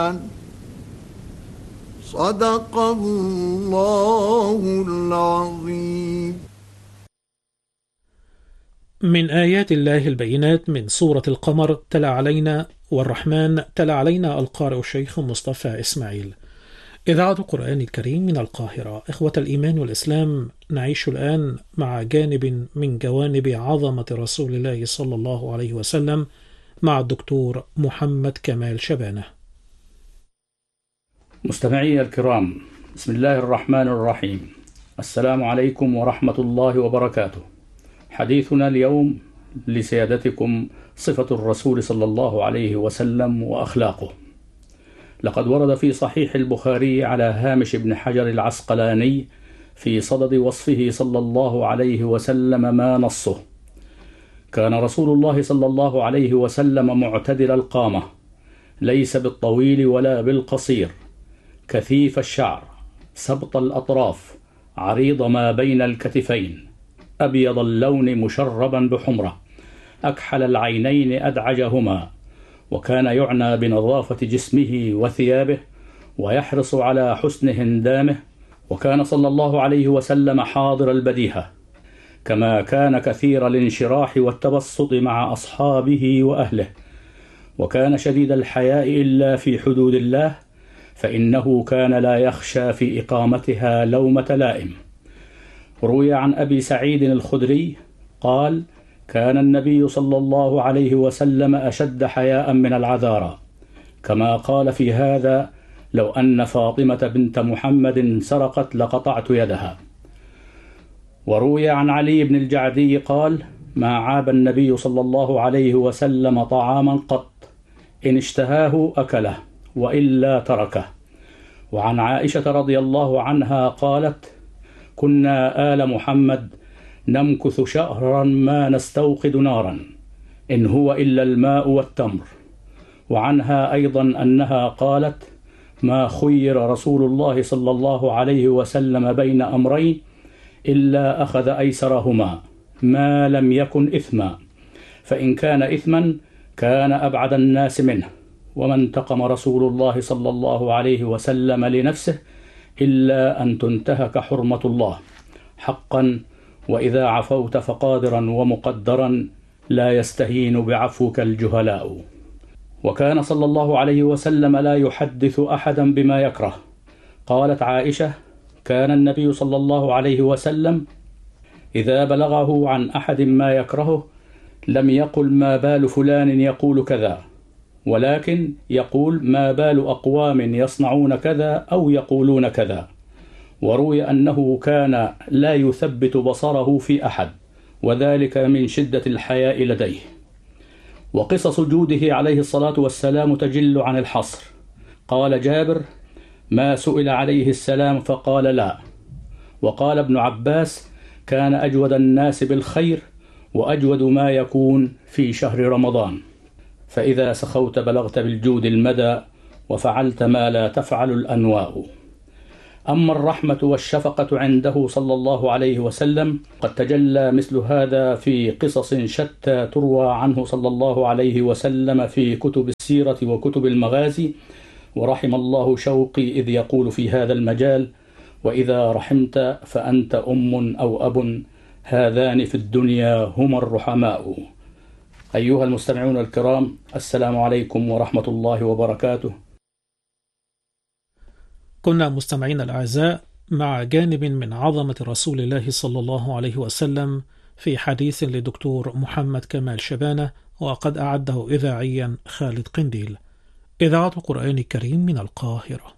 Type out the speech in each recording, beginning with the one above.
بعد. صدق الله العظيم. من آيات الله البينات من سورة القمر تلا علينا والرحمن تلا علينا القارئ الشيخ مصطفى إسماعيل. إذاعة القرآن الكريم من القاهرة. إخوة الإيمان والإسلام، نعيش الآن مع جانب من جوانب عظمة رسول الله صلى الله عليه وسلم مع الدكتور محمد كمال شبانة. مستمعي الكرام، بسم الله الرحمن الرحيم. السلام عليكم ورحمة الله وبركاته. حديثنا اليوم لسيادتكم صفة الرسول صلى الله عليه وسلم وأخلاقه. لقد ورد في صحيح البخاري على هامش بن حجر العسقلاني في صدد وصفه صلى الله عليه وسلم ما نصه: كان رسول الله صلى الله عليه وسلم معتدل القامة، ليس بالطويل ولا بالقصير، كثيف الشعر، سبط الأطراف، عريض ما بين الكتفين، أبيض اللون مشربا بحمرة، أكحل العينين أدعجهما، وكان يعنى بنظافة جسمه وثيابه ويحرص على حسن هندامه. وكان صلى الله عليه وسلم حاضر البديهة، كما كان كثير الانشراح والتبسط مع أصحابه وأهله. وكان شديد الحياء إلا في حدود الله، فإنه كان لا يخشى في إقامتها لومة لائم. روي عن أبي سعيد الخدري قال: كان النبي صلى الله عليه وسلم أشد حياء من العذارى، كما قال في هذا: لو أن فاطمة بنت محمد سرقت لقطعت يدها. وروي عن علي بن الجعدي قال: ما عاب النبي صلى الله عليه وسلم طعاما قط، إن اشتهاه أكله وإلا تركه. وعن عائشة رضي الله عنها قالت: كنا آل محمد نمكث شهرا ما نستوقد نارا، إن هو إلا الماء والتمر. وعنها أيضا أنها قالت: ما خير رسول الله صلى الله عليه وسلم بين أمرين إلا أخذ أيسرهما ما لم يكن إثما، فإن كان إثما كان أبعد الناس منه، وما انتقم رسول الله صلى الله عليه وسلم لنفسه إلا أن تنتهك حرمة الله حقا، وإذا عفوت فقادرا ومقدرا لا يستهين بعفوك الجهلاء. وكان صلى الله عليه وسلم لا يحدث أحدا بما يكره. قالت عائشة: كان النبي صلى الله عليه وسلم إذا بلغه عن أحد ما يكرهه لم يقل ما بال فلان يقول كذا، ولكن يقول ما بال أقوام يصنعون كذا أو يقولون كذا. وروي أنه كان لا يثبت بصره في أحد، وذلك من شدة الحياء لديه. وقصص جوده عليه الصلاة والسلام تجل عن الحصر. قال جابر: ما سئل عليه السلام فقال لا. وقال ابن عباس: كان أجود الناس بالخير، وأجود ما يكون في شهر رمضان، فإذا سخوت بلغت بالجود المدى، وفعلت ما لا تفعل الأنواء. أما الرحمة والشفقة عنده صلى الله عليه وسلم قد تجلى مثل هذا في قصص شتى تروى عنه صلى الله عليه وسلم في كتب السيرة وكتب المغازي. ورحم الله شوقي إذ يقول في هذا المجال: وإذا رحمت فأنت أم أو أب، هذان في الدنيا هما الرحماء. أيها المستمعون الكرام، السلام عليكم ورحمة الله وبركاته. كنا مستمعين الأعزاء مع جانب من عظمة رسول الله صلى الله عليه وسلم في حديث لدكتور محمد كمال شبانة، وقد أعده إذاعيا خالد قنديل. إذاعة القرآن الكريم من القاهرة.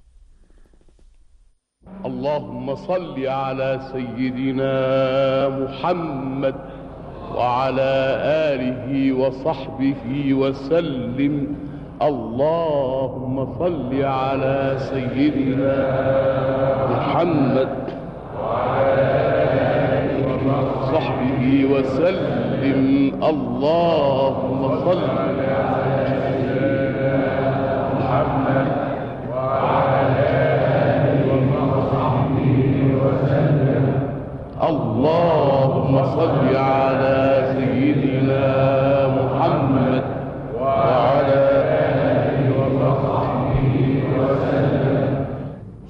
اللهم صل على سيدنا محمد وعلى آله وصحبه وسلم. اللهم صل على سيدنا محمد وعلى آله وصحبه وسلم. اللهم صل على سيدنا محمد وعلى آله وصحبه وسلم. اللهم صل على سيدنا محمد وعلى آله وصحبه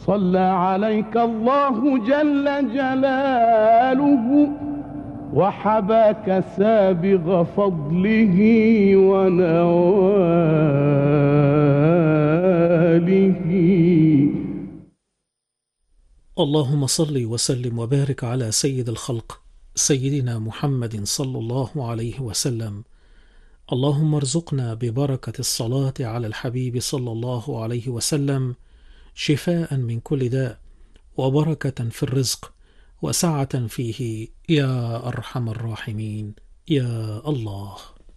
صلى عليك الله جل جلاله وحباك سابغ فضله ونواله. اللهم صل وسلم وبارك على سيد الخلق سيدنا محمد صلى الله عليه وسلم. اللهم ارزقنا ببركة الصلاة على الحبيب صلى الله عليه وسلم شفاء من كل داء وبركة في الرزق وسعة فيه يا أرحم الراحمين يا الله.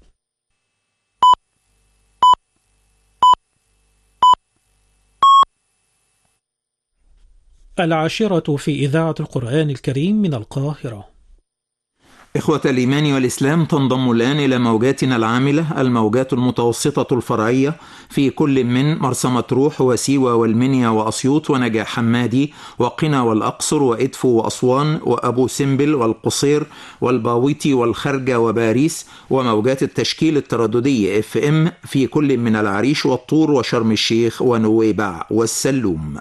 العاشرة في إذاعة القرآن الكريم من القاهرة. إخوة الإيمان والإسلام، تنضم الآن إلى موجاتنا العاملة الموجات المتوسطة الفرعية في كل من مرسى مطروح وسيوة والمنيا وأسيوط ونجع حمادي وقنا والأقصر وإدفو وأسوان وأبو سمبل والقصير والباويتي والخرجة وباريس، وموجات التشكيل الترددي FM في كل من العريش والطور وشرم الشيخ ونويبع والسلوم.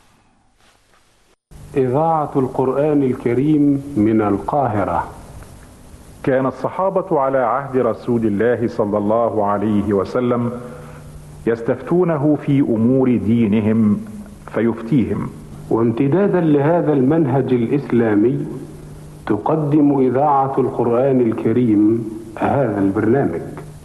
إذاعة القرآن الكريم من القاهرة. كان الصحابة على عهد رسول الله صلى الله عليه وسلم يستفتونه في أمور دينهم فيفتيهم. وامتدادا لهذا المنهج الإسلامي تقدم إذاعة القرآن الكريم هذا البرنامج.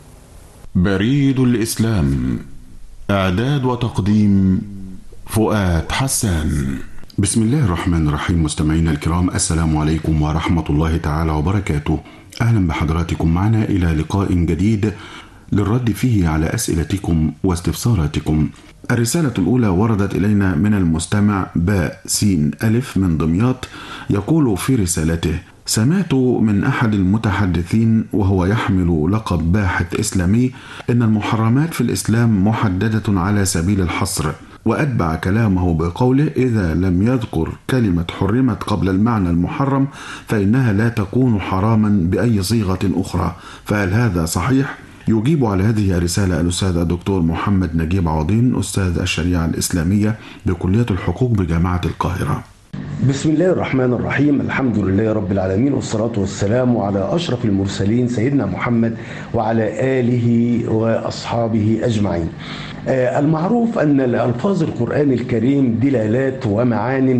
بريد الإسلام، إعداد وتقديم فؤاد حسان. بسم الله الرحمن الرحيم. مستمعينا الكرام، السلام عليكم ورحمة الله تعالى وبركاته. أهلا بحضراتكم معنا إلى لقاء جديد للرد فيه على أسئلتكم واستفساراتكم. الرسالة الأولى وردت إلينا من المستمع باء سين ألف من دمياط، يقول في رسالته: سمعت من أحد المتحدثين وهو يحمل لقب باحث إسلامي إن المحرمات في الإسلام محددة على سبيل الحصر، وأتبع كلامه بقوله: إذا لم يذكر كلمة حرمت قبل المعنى المحرم فإنها لا تكون حراما بأي صيغة أخرى، فهل هذا صحيح؟ يجيب على هذه الرسالة الأستاذ الدكتور محمد نجيب عوضين، أستاذ الشريعة الإسلامية بكلية الحقوق بجامعة القاهرة. بسم الله الرحمن الرحيم. الحمد لله رب العالمين، والصلاة والسلام على أشرف المرسلين سيدنا محمد وعلى آله وأصحابه أجمعين. المعروف أن الألفاظ القرآن الكريم دلالات ومعان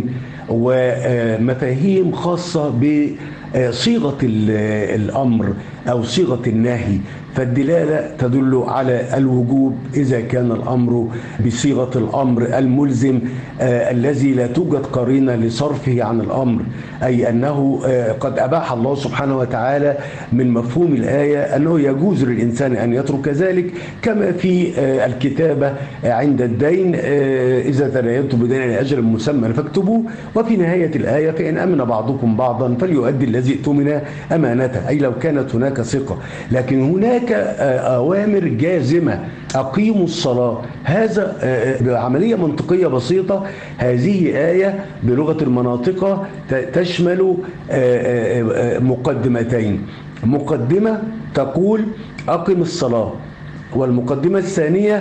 ومفاهيم خاصة بصيغة الأمر أو صيغة النهي، فالدلالة تدل على الوجوب إذا كان الأمر بصيغة الأمر الملزم الذي لا توجد قرينة لصرفه عن الأمر، أي أنه قد أباح الله سبحانه وتعالى من مفهوم الآية أنه يجوز للإنسان أن يترك ذلك، كما في الكتابة عند الدين: إذا تداينتم بدين إلى أجل مسمى فاكتبوه. وفي نهاية الآية: فإن أمن بعضكم بعضا فليؤدي الذي اؤتمن أمانته، أي لو كانت هناك ثقة. لكن هناك أوامر جازمة: أقيموا الصلاة. هذا بعملية منطقية بسيطة، هذه آية بلغة المناطق تشمل مقدمتين: مقدمة تقول أقم الصلاة، والمقدمة الثانية